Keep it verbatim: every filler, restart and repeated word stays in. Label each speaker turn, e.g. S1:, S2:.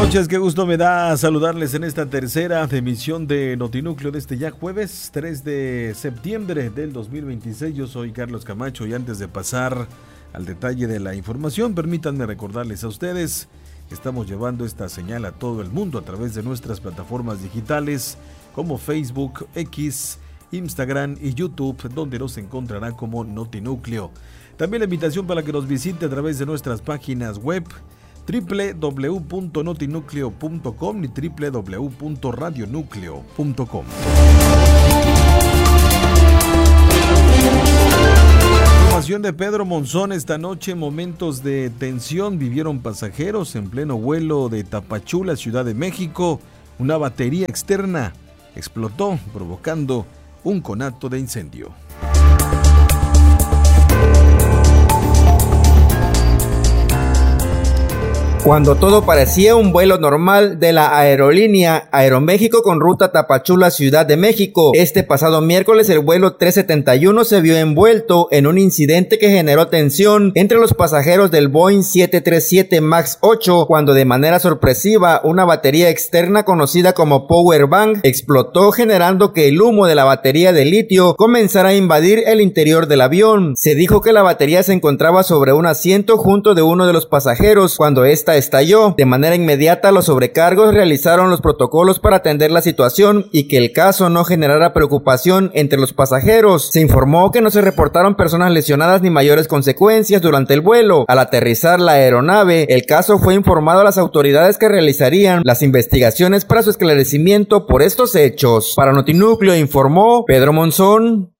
S1: noches, qué gusto me da saludarles en esta tercera emisión de Notinúcleo de este ya jueves tres de septiembre del dos mil veintiséis. Yo soy Carlos Camacho y antes de pasar al detalle de la información, permítanme recordarles a ustedes que estamos llevando esta señal a todo el mundo a través de nuestras plataformas digitales como Facebook, X, Instagram y YouTube, donde nos encontrará como Notinúcleo. También la invitación para que nos visite a través de nuestras páginas web doble u doble u doble u punto notinúcleo punto com y doble u doble u doble u punto radionúcleo punto com. Información de Pedro Monzón esta noche. Momentos de tensión vivieron pasajeros en pleno vuelo de Tapachula, Ciudad de México. Una batería externa explotó, provocando un conato de incendio.
S2: Cuando todo parecía un vuelo normal de la aerolínea Aeroméxico con ruta Tapachula, Ciudad de México, este pasado miércoles el vuelo trescientos setenta y uno se vio envuelto en un incidente que generó tensión entre los pasajeros del Boeing siete treinta y siete MAX ocho, cuando de manera sorpresiva una batería externa conocida como Power Bank explotó, generando que el humo de la batería de litio comenzara a invadir el interior del avión. Se dijo que la batería se encontraba sobre un asiento junto de uno de los pasajeros cuando esta estalló. De manera inmediata, los sobrecargos realizaron los protocolos para atender la situación y que el caso no generara preocupación entre los pasajeros. Se informó que no se reportaron personas lesionadas ni mayores consecuencias durante el vuelo. Al aterrizar la aeronave, el caso fue informado a las autoridades que realizarían las investigaciones para su esclarecimiento por estos hechos. Para Notinúcleo informó Pedro Monzón.